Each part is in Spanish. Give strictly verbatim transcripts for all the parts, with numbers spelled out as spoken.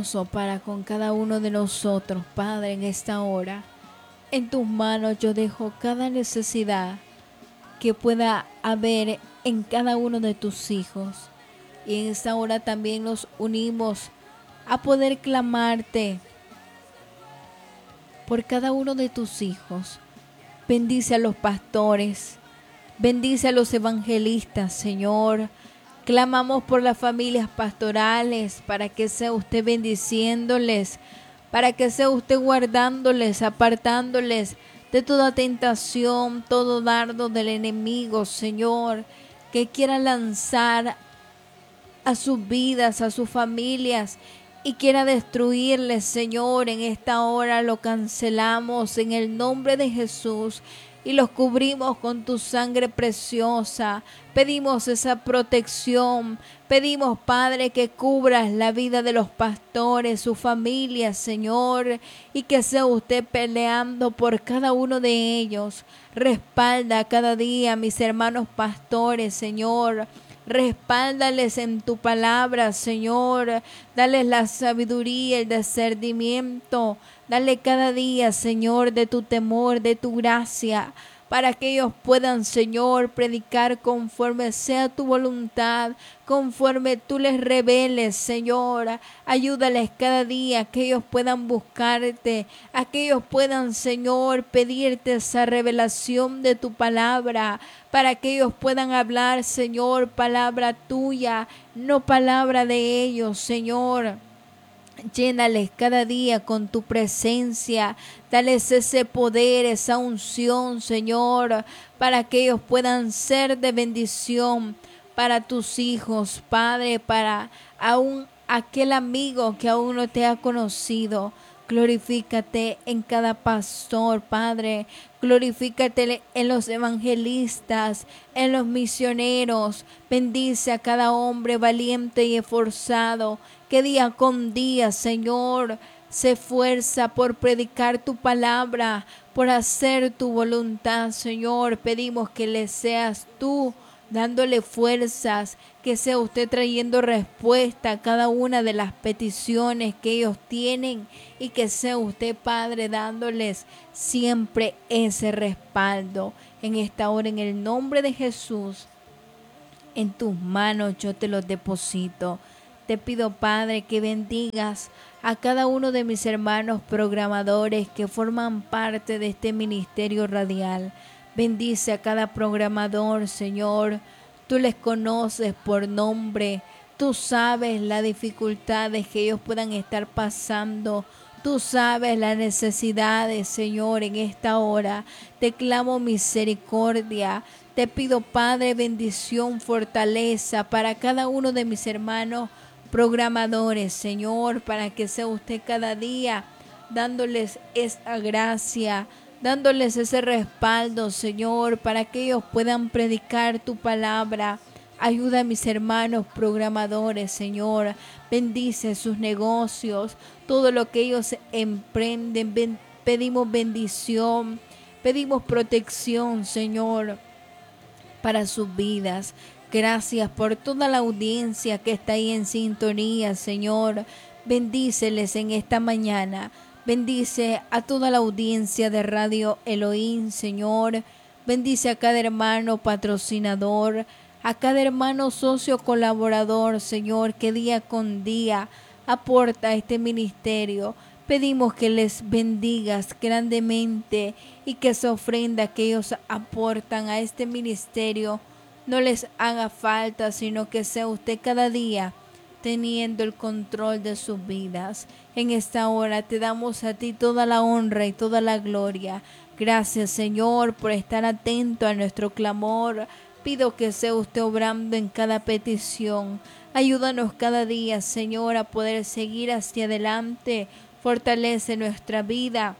Para con cada uno de nosotros, Padre, en esta hora. En tus manos yo dejo cada necesidad que pueda haber en cada uno de tus hijos. Y en esta hora también nos unimos a poder clamarte por cada uno de tus hijos. Bendice a los pastores, bendice a los evangelistas, Señor. Clamamos por las familias pastorales, para que sea usted bendiciéndoles, para que sea usted guardándoles, apartándoles de toda tentación, todo dardo del enemigo, Señor, que quiera lanzar a sus vidas, a sus familias, y quiera destruirles, Señor. En esta hora lo cancelamos en el nombre de Jesús y los cubrimos con tu sangre preciosa. Pedimos esa protección. Pedimos, Padre, que cubras la vida de los pastores, su familia, Señor, y que sea usted peleando por cada uno de ellos. Respalda cada día a mis hermanos pastores, Señor. Respáldales en tu palabra, Señor. Dales la sabiduría, el discernimiento. Dale cada día, Señor, de tu temor, de tu gracia, para que ellos puedan, Señor, predicar conforme sea tu voluntad, conforme tú les reveles, Señor. Ayúdales cada día, que ellos puedan buscarte, a que ellos puedan, Señor, pedirte esa revelación de tu palabra, para que ellos puedan hablar, Señor, palabra tuya, no palabra de ellos, Señor. Llénales cada día con tu presencia. Dales ese poder, esa unción, Señor, para que ellos puedan ser de bendición para tus hijos, Padre, para aún aquel amigo que aún no te ha conocido. Glorifícate en cada pastor, Padre. Glorifícate en los evangelistas, en los misioneros. Bendice a cada hombre valiente y esforzado, que día con día, Señor, se esfuerza por predicar tu palabra, por hacer tu voluntad, Señor. Pedimos que le seas tú dándole fuerzas, que sea usted trayendo respuesta a cada una de las peticiones que ellos tienen, y que sea usted, Padre, dándoles siempre ese respaldo. En esta hora, en el nombre de Jesús, en tus manos yo te los deposito. Te pido, Padre, que bendigas a cada uno de mis hermanos programadores que forman parte de este ministerio radial. Bendice a cada programador, Señor. Tú les conoces por nombre. Tú sabes las dificultades que ellos puedan estar pasando. Tú sabes las necesidades, Señor, en esta hora. Te clamo misericordia. Te pido, Padre, bendición, fortaleza para cada uno de mis hermanos programadores, Señor, para que sea usted cada día dándoles esa gracia, dándoles ese respaldo, Señor, para que ellos puedan predicar tu palabra. Ayuda a mis hermanos programadores, Señor. Bendice sus negocios, todo lo que ellos emprenden. Ben- pedimos bendición, pedimos protección, Señor, para sus vidas. Gracias por toda la audiencia que está ahí en sintonía, Señor. Bendíceles en esta mañana. Bendice a toda la audiencia de Radio Elohim, Señor. Bendice a cada hermano patrocinador, a cada hermano socio colaborador, Señor, que día con día aporta a este ministerio. Pedimos que les bendigas grandemente y que esa ofrenda que ellos aportan a este ministerio no les haga falta, sino que sea usted cada día teniendo el control de sus vidas. En esta hora te damos a ti toda la honra y toda la gloria. Gracias, Señor, por estar atento a nuestro clamor. Pido que sea usted obrando en cada petición. Ayúdanos cada día, Señor, a poder seguir hacia adelante. Fortalece nuestra vida.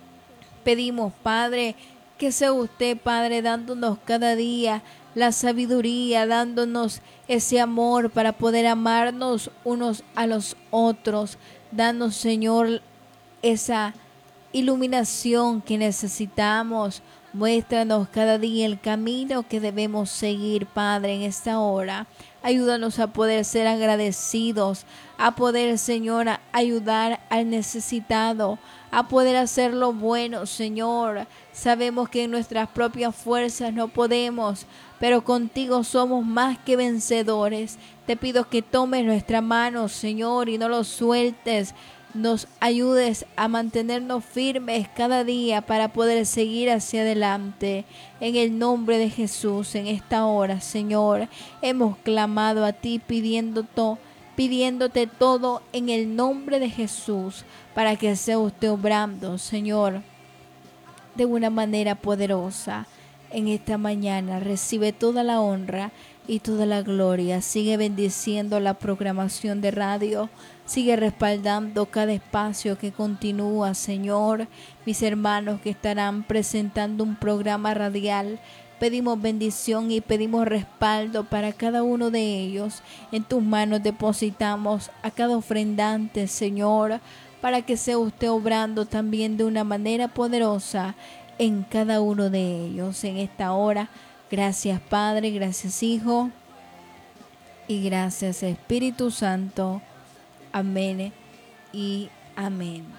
Pedimos, Padre, que sea usted, Padre, dándonos cada día la sabiduría, dándonos ese amor para poder amarnos unos a los otros. Danos, Señor, esa iluminación que necesitamos Muéstranos cada día el camino que debemos seguir, Padre, en esta hora. Ayúdanos a poder ser agradecidos, a poder, Señor, ayudar al necesitado, a poder hacer lo bueno, Señor. Sabemos que en nuestras propias fuerzas no podemos, pero contigo somos más que vencedores. Te pido que tomes nuestra mano, Señor, y no lo sueltes. Nos ayudes a mantenernos firmes cada día para poder seguir hacia adelante. En el nombre de Jesús, en esta hora, Señor, hemos clamado a ti pidiendo todo, pidiéndote todo en el nombre de Jesús, para que sea usted obrando, Señor, de una manera poderosa. En esta mañana recibe toda la honra y toda la gloria. Sigue bendiciendo la programación de radio. Sigue respaldando cada espacio que continúa, Señor. Mis hermanos que estarán presentando un programa radial, pedimos bendición y pedimos respaldo para cada uno de ellos. En tus manos depositamos a cada ofrendante, Señor, para que sea usted obrando también de una manera poderosa en cada uno de ellos en esta hora. Gracias, Padre, gracias, Hijo, y gracias, Espíritu Santo. Amén y amén.